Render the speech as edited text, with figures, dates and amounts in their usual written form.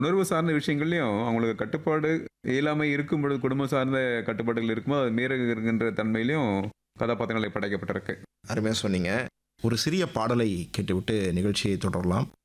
உணர்வு சார்ந்த விஷயங்கள்லயும் அவங்களுக்கு கட்டுப்பாடு இயலாமை இருக்கும் பொழுது, குடும்பம் சார்ந்த கட்டுப்பாடுகள் இருக்கும்போது, அது மீறுகின்ற தன்மையிலயும் கதாபாத்திரங்கள் படைக்கப்பட்டிருக்கு. அருமையா சொன்னீங்க. ஒரு சிறிய பாடலை கேட்டுவிட்டு நிகழ்ச்சியை தொடரலாம்.